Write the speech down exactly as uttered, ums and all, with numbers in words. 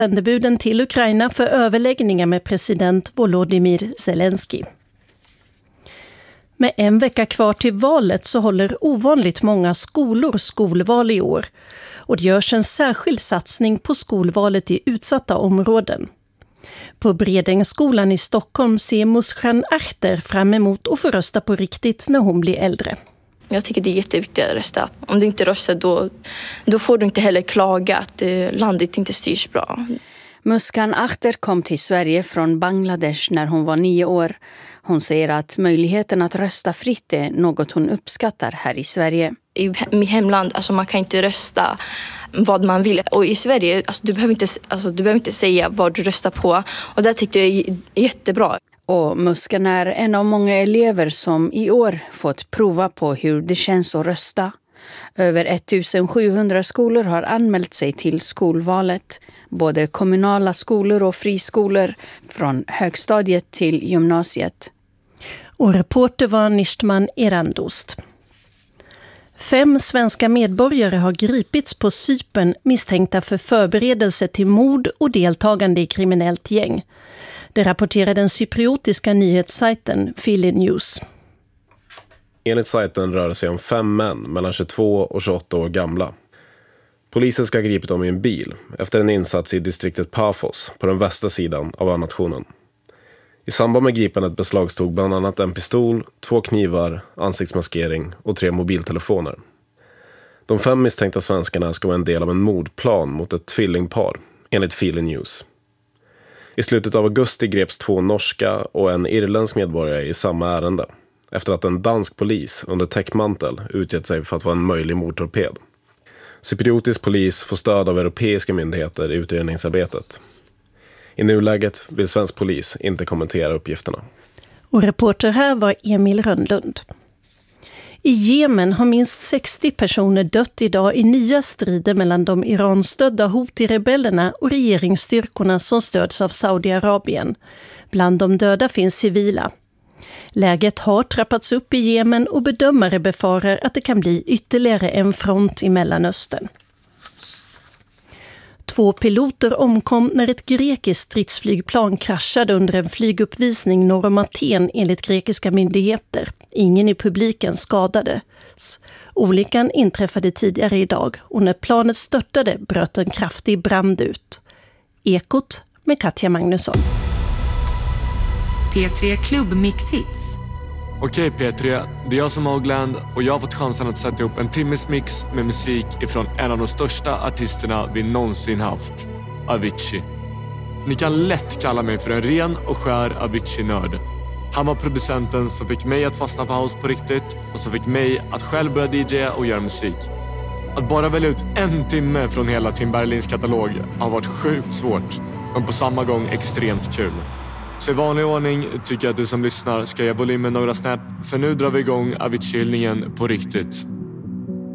sändebuden till Ukraina för överläggningar med president Volodymyr Zelensky. Med en vecka kvar till valet så håller ovanligt många skolor skolval i år. Och det görs en särskild satsning på skolvalet i utsatta områden. På Bredängsskolan i Stockholm ser Muskan Arter fram emot att få rösta på riktigt när hon blir äldre. Jag tycker det är jätteviktigt att rösta. Om du inte röstar då, då får du inte heller klaga att landet inte styrs bra. Muskan Arter kom till Sverige från Bangladesh när hon var nio år. Hon säger att möjligheten att rösta fritt är något hon uppskattar här i Sverige. I mitt hemland, alltså man kan inte rösta vad man vill. Och i Sverige, alltså du, behöver inte, alltså du behöver inte säga vad du röstar på. Och det tyckte jag är jättebra. Och Muskan är en av många elever som i år fått prova på hur det känns att rösta. Över ettusensjuhundra skolor har anmält sig till skolvalet. Både kommunala skolor och friskolor från högstadiet till gymnasiet. Och reporter var Nishtman Erandost. Fem svenska medborgare har gripits på Cypern misstänkta för förberedelse till mord och deltagande i kriminellt gäng. Det rapporterar den cypriotiska nyhetssajten Philly News. Enligt sajten rör det sig om fem män mellan tjugotvå och tjugoåtta år gamla. Polisen ska ha gripit dem i en bil efter en insats i distriktet Paphos på den västra sidan av nationen. I samband med gripandet beslagstog bland annat en pistol, två knivar, ansiktsmaskering och tre mobiltelefoner. De fem misstänkta svenskarna ska vara en del av en mordplan mot ett tvillingpar, enligt Philly News. I slutet av augusti greps två norska och en irländsk medborgare i samma ärende, efter att en dansk polis under täckmantel utgett sig för att vara en möjlig mordtorped. Cypriotisk polis får stöd av europeiska myndigheter i utredningsarbetet. I nuläget vill svensk polis inte kommentera uppgifterna. Och reporter här var Emil Rönnlund. I Jemen har minst sextio personer dött idag i nya strider mellan de Iran-stödda Houthi-rebellerna och regeringsstyrkorna som stöds av Saudiarabien. Bland de döda finns civila. Läget har trappats upp i Jemen och bedömare befarar att det kan bli ytterligare en front i Mellanöstern. Två piloter omkom när ett grekiskt stridsflygplan kraschade under en flyguppvisning norr om Aten enligt grekiska myndigheter. Ingen i publiken skadades. Olyckan inträffade tidigare idag och när planet störtade bröt en kraftig brand ut. Ekot med Katja Magnusson. P tre Klubb Mix Hits. Okej P tre, det är jag som Ogland och jag har fått chansen att sätta ihop en timmes mix med musik ifrån en av de största artisterna vi någonsin haft, Avicii. Ni kan lätt kalla mig för en ren och skär Avicii-nörd. Han var producenten som fick mig att fastna för house på riktigt och som fick mig att själv börja D J och göra musik. Att bara välja ut en timme från hela Tim Berlins katalog har varit sjukt svårt, men på samma gång extremt kul. Så i vanlig ordning tycker jag att du som lyssnar ska ge volymen några snäpp, för nu drar vi igång Avicii-hyllningen på riktigt.